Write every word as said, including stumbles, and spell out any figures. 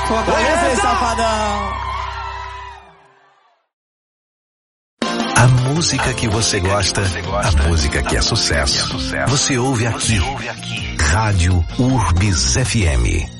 Fortaleza, Safadão. A música que você gosta, a música que é sucesso. Você ouve aqui. Rádio Urbis F M.